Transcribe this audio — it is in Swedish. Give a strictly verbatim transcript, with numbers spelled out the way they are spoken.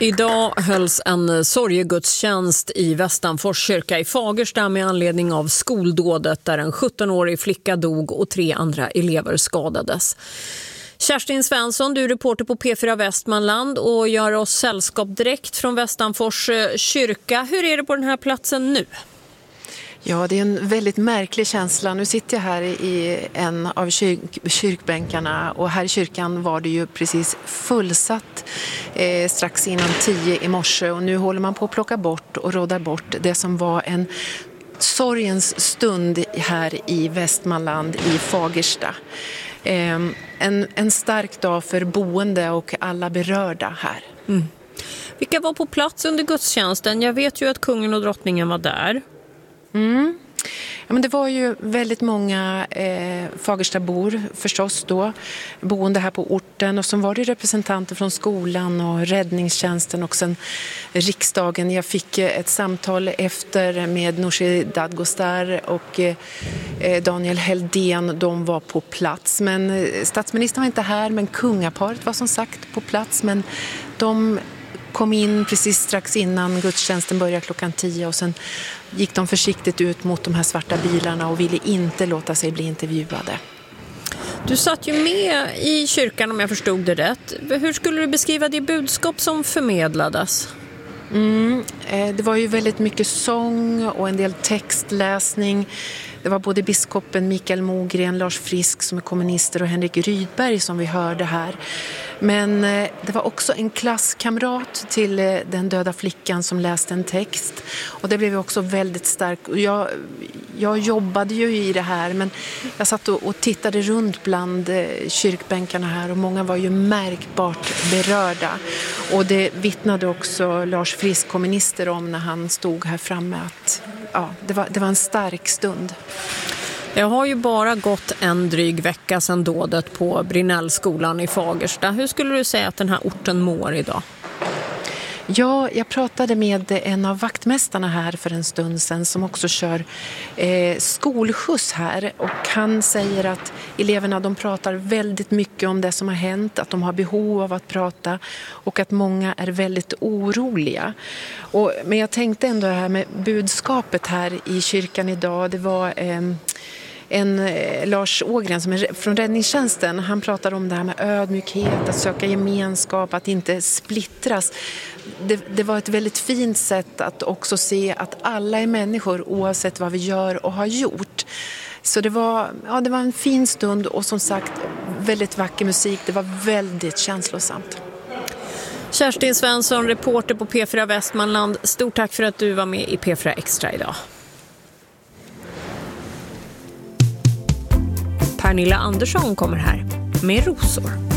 Idag hölls en sorgegudstjänst i Västanfors kyrka i Fagersta med anledning av skoldådet där en sjuttonårig flicka dog och tre andra elever skadades. Kerstin Svensson, du är reporter på P fyra Västmanland och gör oss sällskap direkt från Västanfors kyrka. Hur är det på den här platsen nu? Ja, det är en väldigt märklig känsla. Nu sitter jag här i en av kyrk- kyrkbänkarna och här i kyrkan var det ju precis fullsatt eh, strax innan tio i morse och nu håller man på att plocka bort och råda bort det som var en sorgens stund här i Västmanland i Fagersta. Eh, en, en stark dag för boende och alla berörda här. Mm. Vilka var på plats under gudstjänsten? Jag vet ju att kungen och drottningen var där. Mm. Ja, men det var ju väldigt många eh, Fagerstabor förstås då, boende här på orten, och så var det representanter från skolan och räddningstjänsten och sen riksdagen. Jag fick ett samtal efter med Nooshi Dadgostar och eh, Daniel Heldén, de var på plats. Men statsministern var inte här, men kungaparet var som sagt på plats, men de kom in precis strax innan gudstjänsten började klockan tio och sen gick de försiktigt ut mot de här svarta bilarna och ville inte låta sig bli intervjuade. Du satt ju med i kyrkan om jag förstod det rätt. Hur skulle du beskriva det budskap som förmedlades? Mm, det var ju väldigt mycket sång och en del textläsning. Det var både biskopen Mikael Mogren, Lars Frisk som är kommunister och Henrik Rydberg som vi hörde här. Men det var också en klasskamrat till den döda flickan som läste en text. Och det blev också väldigt starkt. Jag, jag jobbade ju i det här, men jag satt och, och tittade runt bland kyrkbänkarna här och många var ju märkbart berörda. Och det vittnade också Lars Frisk, kommunister, om när han stod här framme att ja, det var, det var en stark stund. Det har ju bara gått en dryg vecka sedan dådet på Brinnellskolan i Fagersta. Hur skulle du säga att den här orten mår idag? Ja, jag pratade med en av vaktmästarna här för en stund sedan som också kör eh, skolskjuts här, och han säger att eleverna de pratar väldigt mycket om det som har hänt, att de har behov av att prata och att många är väldigt oroliga. Och, men jag tänkte ändå det här med budskapet här i kyrkan idag, det var eh, En eh, Lars Ågren som är från räddningstjänsten, han pratar om det här med ödmjukhet, att söka gemenskap, att inte splittras. Det, det var ett väldigt fint sätt att också se att alla är människor oavsett vad vi gör och har gjort. Så det var, ja, det var en fin stund och som sagt väldigt vacker musik, det var väldigt känslosamt. Kerstin Svensson, reporter på P fyra Västmanland, stort tack för att du var med i P fyra Extra idag. Pernilla Andersson kommer här med rosor.